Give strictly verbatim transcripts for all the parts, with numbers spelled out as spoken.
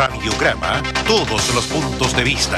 Radiograma, todos los puntos de vista.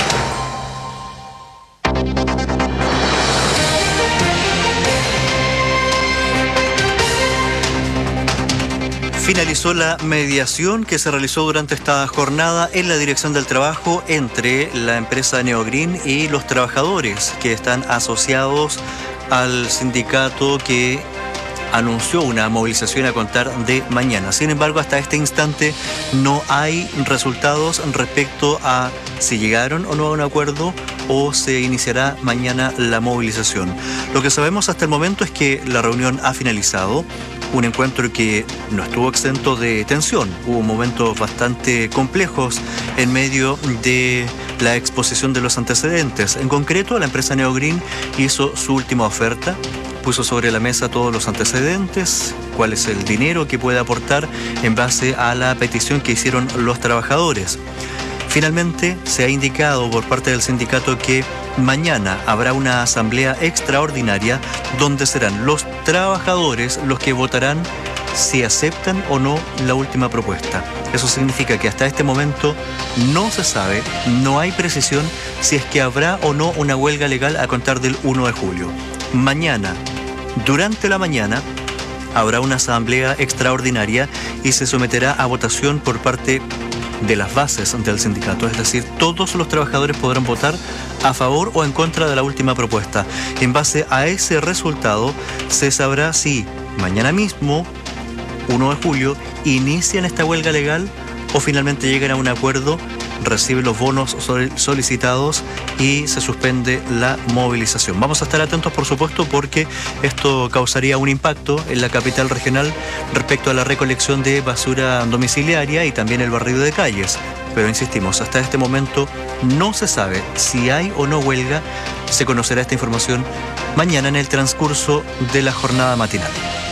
Finalizó la mediación que se realizó durante esta jornada en la Dirección del Trabajo entre la empresa Neogreen y los trabajadores que están asociados al sindicato que anunció una movilización a contar de mañana. Sin embargo, hasta este instante no hay resultados respecto a si llegaron o no a un acuerdo o se iniciará mañana la movilización. Lo que sabemos hasta el momento es que la reunión ha finalizado. Un encuentro que no estuvo exento de tensión. Hubo momentos bastante complejos en medio de la exposición de los antecedentes. En concreto, la empresa Neogreen hizo su última oferta, puso sobre la mesa todos los antecedentes, cuál es el dinero que puede aportar en base a la petición que hicieron los trabajadores. Finalmente, se ha indicado por parte del sindicato que mañana habrá una asamblea extraordinaria donde serán los trabajadores los que votarán si aceptan o no la última propuesta. Eso significa que hasta este momento no se sabe, no hay precisión si es que habrá o no una huelga legal a contar del primero de julio. Mañana, durante la mañana, habrá una asamblea extraordinaria y se someterá a votación por parte de las bases del sindicato, es decir, todos los trabajadores podrán votar a favor o en contra de la última propuesta. En base a ese resultado se sabrá si mañana mismo, primero de julio, inician esta huelga legal o finalmente llegan a un acuerdo, reciben los bonos solicitados y se suspende la movilización. Vamos a estar atentos, por supuesto, porque esto causaría un impacto en la capital regional respecto a la recolección de basura domiciliaria y también el barrido de calles. Pero insistimos, hasta este momento no se sabe si hay o no huelga. Se conocerá esta información mañana en el transcurso de la jornada matinal.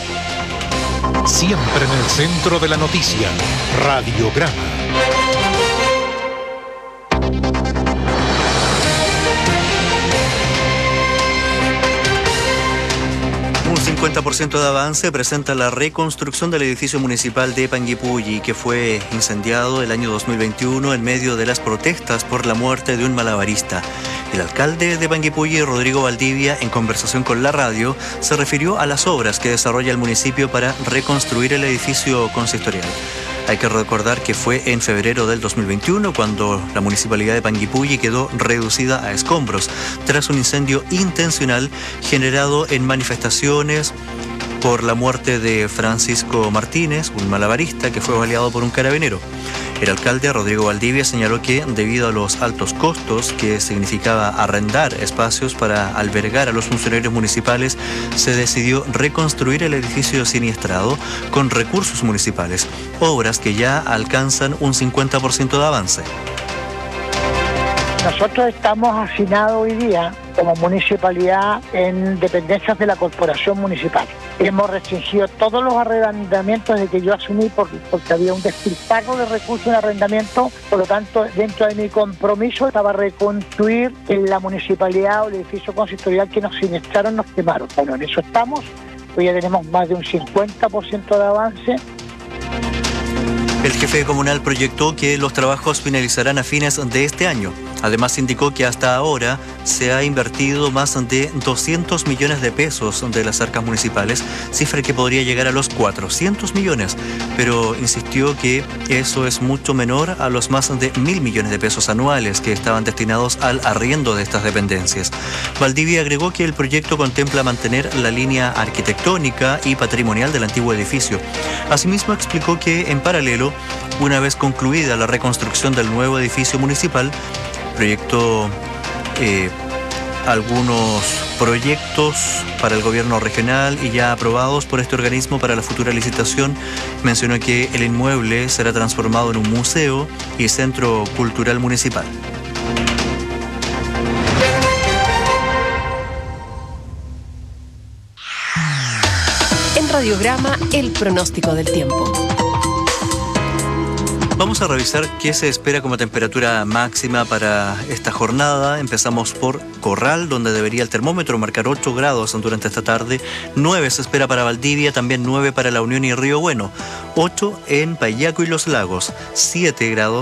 Siempre en el centro de la noticia, Radiograma. Un cincuenta por ciento de avance presenta la reconstrucción del edificio municipal de Panguipulli, que fue incendiado el año dos mil veintiuno en medio de las protestas por la muerte de un malabarista. El alcalde de Panguipulli, Rodrigo Valdivia, en conversación con la radio, se refirió a las obras que desarrolla el municipio para reconstruir el edificio consistorial. Hay que recordar que fue en febrero del dos mil veintiuno cuando la municipalidad de Panguipulli quedó reducida a escombros tras un incendio intencional generado en manifestaciones por la muerte de Francisco Martínez, un malabarista que fue baleado por un carabinero. El alcalde Rodrigo Valdivia señaló que debido a los altos costos que significaba arrendar espacios para albergar a los funcionarios municipales, se decidió reconstruir el edificio siniestrado con recursos municipales, obras que ya alcanzan un cincuenta por ciento de avance. Nosotros estamos asignados hoy día como municipalidad en dependencias de la corporación municipal. Hemos restringido todos los arrendamientos desde que yo asumí por, porque había un despilfarro de recursos en arrendamiento. Por lo tanto, dentro de mi compromiso estaba reconstruir en la municipalidad o el edificio consistorial que nos siniestraron, nos quemaron. Bueno, en eso estamos. Hoy ya tenemos más de un cincuenta por ciento de avance. El jefe comunal proyectó que los trabajos finalizarán a fines de este año. Además, indicó que hasta ahora se ha invertido más de doscientos millones de pesos de las arcas municipales, cifra que podría llegar a los cuatrocientos millones, pero insistió que eso es mucho menor a los más de mil millones de pesos anuales que estaban destinados al arriendo de estas dependencias. Valdivia agregó que el proyecto contempla mantener la línea arquitectónica y patrimonial del antiguo edificio. Asimismo, explicó que en paralelo, una vez concluida la reconstrucción del nuevo edificio municipal, proyectó eh, algunos proyectos para el gobierno regional y ya aprobados por este organismo para la futura licitación. Mencionó que el inmueble será transformado en un museo y centro cultural municipal. En Radiograma, el pronóstico del tiempo. Vamos a revisar qué se espera como temperatura máxima para esta jornada. Empezamos por Corral, donde debería el termómetro marcar ocho grados durante esta tarde. nueve se espera para Valdivia, también nueve para La Unión y Río Bueno. ocho en Payaco y Los Lagos. siete grados